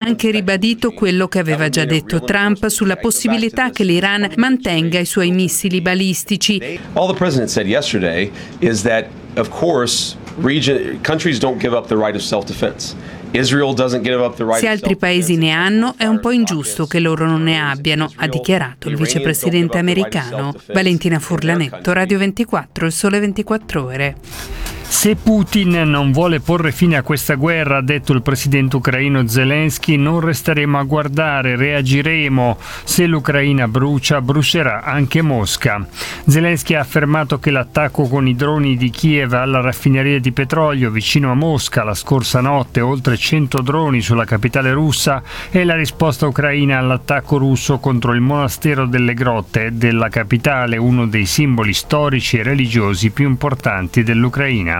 anche ribadito quello che aveva già detto Trump sulla possibilità che l'Iran mantenga i suoi missili balistici. All the president said yesterday is that, of course, countries don't give up the right of self-defense. Se altri paesi ne hanno, è un po' ingiusto che loro non ne abbiano, ha dichiarato il vicepresidente americano. Valentina Furlanetto, Radio 24, Il Sole 24 Ore. Se Putin non vuole porre fine a questa guerra, ha detto il presidente ucraino Zelensky, non resteremo a guardare, reagiremo. Se l'Ucraina brucia, brucerà anche Mosca. Zelensky ha affermato che l'attacco con i droni di Kiev alla raffineria di petrolio vicino a Mosca la scorsa notte, oltre 100 droni sulla capitale russa, è la risposta ucraina all'attacco russo contro il monastero delle grotte della capitale, uno dei simboli storici e religiosi più importanti dell'Ucraina.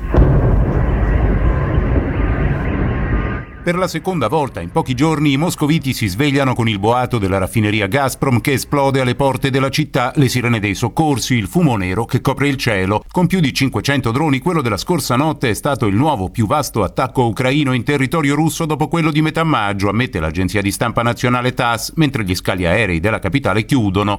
Per la seconda volta in pochi giorni i moscoviti si svegliano con il boato della raffineria Gazprom che esplode alle porte della città, le sirene dei soccorsi, il fumo nero che copre il cielo. Con più di 500 droni, quello della scorsa notte è stato il nuovo più vasto attacco ucraino in territorio russo dopo quello di metà maggio, ammette l'agenzia di stampa nazionale TASS, mentre gli scali aerei della capitale chiudono.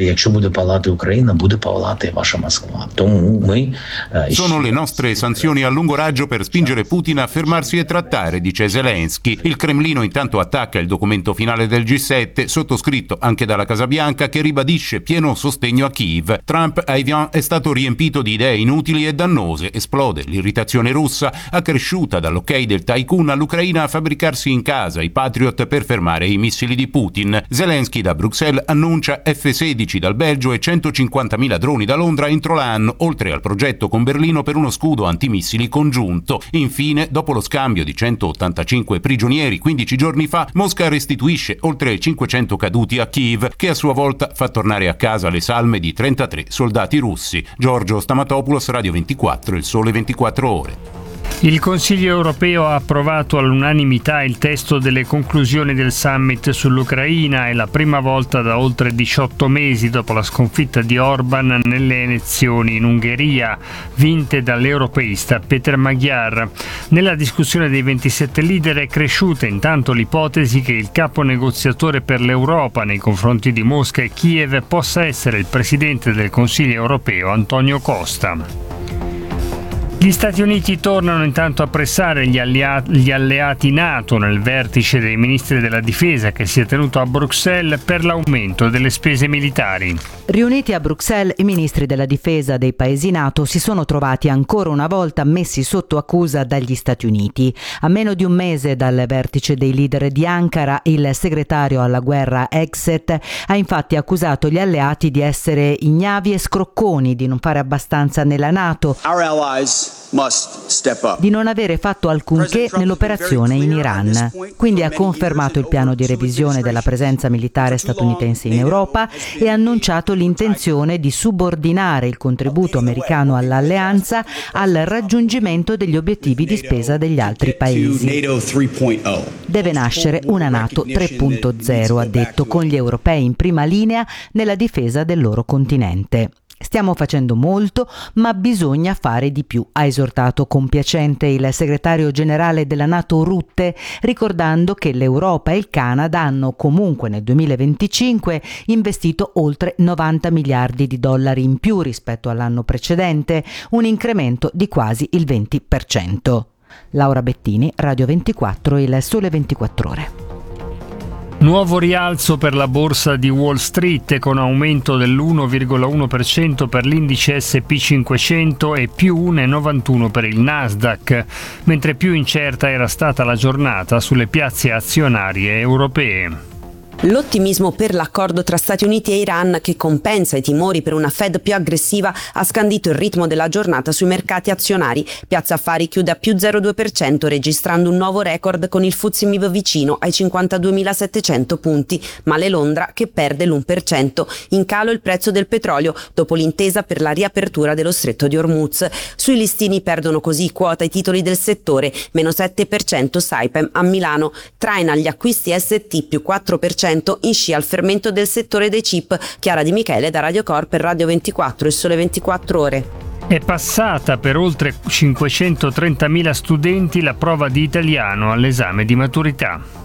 Sono le nostre sanzioni a lungo raggio per spingere Putin a fermarsi e trattare, dice Zelensky. Il Cremlino intanto attacca il documento finale del G7, sottoscritto anche dalla Casa Bianca, che ribadisce pieno sostegno a Kiev. Trump a Evian è stato riempito di idee inutili e dannose. Esplode l'irritazione russa, accresciuta dall'ok del tycoon all'Ucraina a fabbricarsi in casa i Patriot per fermare i missili di Putin. Zelensky da Bruxelles annuncia F-16 dal Belgio e 150.000 droni da Londra entro l'anno, oltre al progetto con Berlino per uno scudo antimissili congiunto. Infine, dopo lo scambio di 185 prigionieri 15 giorni fa, Mosca restituisce oltre 500 caduti a Kiev, che a sua volta fa tornare a casa le salme di 33 soldati russi. Giorgio Stamatopoulos, Radio 24, Il Sole 24 Ore. Il Consiglio europeo ha approvato all'unanimità il testo delle conclusioni del summit sull'Ucraina. È la prima volta da oltre 18 mesi dopo la sconfitta di Orban nelle elezioni in Ungheria, vinte dall'europeista Peter Magyar. Nella discussione dei 27 leader è cresciuta intanto l'ipotesi che il capo negoziatore per l'Europa nei confronti di Mosca e Kiev possa essere il presidente del Consiglio europeo Antonio Costa. Gli Stati Uniti tornano intanto a pressare gli alleati NATO nel vertice dei ministri della difesa che si è tenuto a Bruxelles per l'aumento delle spese militari. Riuniti a Bruxelles, i ministri della difesa dei paesi NATO si sono trovati ancora una volta messi sotto accusa dagli Stati Uniti. A meno di un mese dal vertice dei leader di Ankara, il segretario alla guerra Exet ha infatti accusato gli alleati di essere ignavi e scrocconi, di non fare abbastanza nella NATO, di non avere fatto alcunché nell'operazione in Iran. Quindi ha confermato il piano di revisione della presenza militare statunitense in Europa e ha annunciato l'intenzione di subordinare il contributo americano all'alleanza al raggiungimento degli obiettivi di spesa degli altri paesi. Deve nascere una NATO 3.0, ha detto, con gli europei in prima linea nella difesa del loro continente. Stiamo facendo molto, ma bisogna fare di più, ha esortato compiacente il segretario generale della NATO Rutte, ricordando che l'Europa e il Canada hanno comunque nel 2025 investito oltre 90 miliardi di dollari in più rispetto all'anno precedente, un incremento di quasi il 20%. Laura Bettini, Radio 24, Il Sole 24 Ore. Nuovo rialzo per la borsa di Wall Street con aumento dell'1,1% per l'indice S&P 500 e più 1,91 per il Nasdaq, mentre più incerta era stata la giornata sulle piazze azionarie europee. L'ottimismo per l'accordo tra Stati Uniti e Iran, che compensa i timori per una Fed più aggressiva, ha scandito il ritmo della giornata sui mercati azionari. Piazza Affari chiude a più 0,2%, registrando un nuovo record con il FTSE MIB vicino ai 52.700 punti, male Londra che perde l'1%. In calo il prezzo del petrolio dopo l'intesa per la riapertura dello stretto di Hormuz. Sui listini perdono così quota i titoli del settore, meno 7% Saipem a Milano. Traina gli acquisti ST più 4%, in scia al fermento del settore dei chip. Chiara Di Michele da Radio Cor per Radio 24, Il Sole 24 Ore. È passata per oltre 530.000 studenti la prova di italiano all'esame di maturità.